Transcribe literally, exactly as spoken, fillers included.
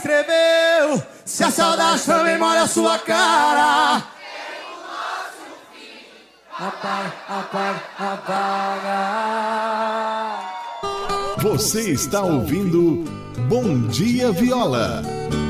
escreveu. Se a saudade também molha a sua cara, apaga, apaga, apaga. Você está ouvindo Bom Dia Viola.